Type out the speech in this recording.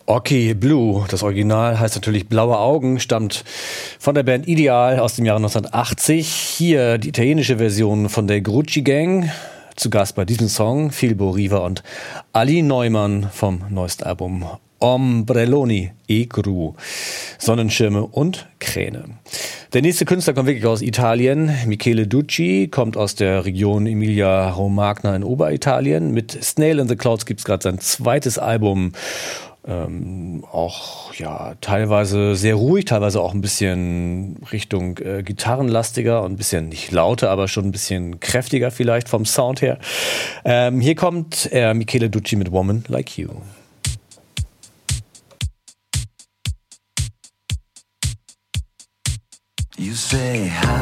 Oki Blue, das Original heißt natürlich Blaue Augen, stammt von der Band Ideal aus dem Jahre 1980. Hier die italienische Version von der Grucci Gang. Zu Gast bei diesem Song Filbo Riva und Ali Neumann vom neuesten Album Ombrelloni e Gru. Sonnenschirme und Kräne. Der nächste Künstler kommt wirklich aus Italien. Michele Ducci kommt aus der Region Emilia-Romagna in Oberitalien. Mit Snail in the Clouds gibt es gerade sein zweites Album. Auch ja teilweise sehr ruhig, teilweise auch ein bisschen Richtung gitarrenlastiger und ein bisschen nicht lauter, aber schon ein bisschen kräftiger vielleicht vom Sound her. Hier kommt Michele Ducci mit Woman Like You. You say